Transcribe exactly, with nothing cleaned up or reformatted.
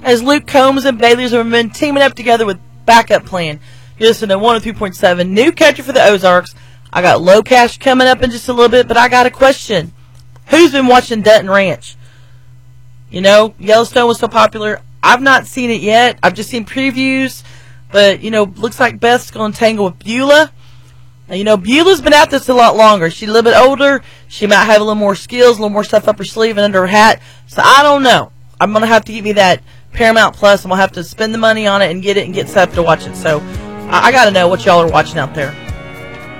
as Luke Combs and Bailey Zimmerman teaming up together with Backup Plan. You listen to one oh three point seven, New Country for the Ozarks. I got Low Cash coming up in just a little bit, but I got a question. Who's been watching Dutton Ranch? You know, Yellowstone was so popular. I've not seen it yet. I've just seen previews. But, you know, looks like Beth's going to tangle with Beulah. Now, you know, Beulah's been at this a lot longer. She's a little bit older. She might have a little more skills, a little more stuff up her sleeve and under her hat. So, I don't know. I'm going to have to get me that Paramount Plus. I'm going to have to spend the money on it and get it and get set up to watch it. So, I, I got to know what y'all are watching out there.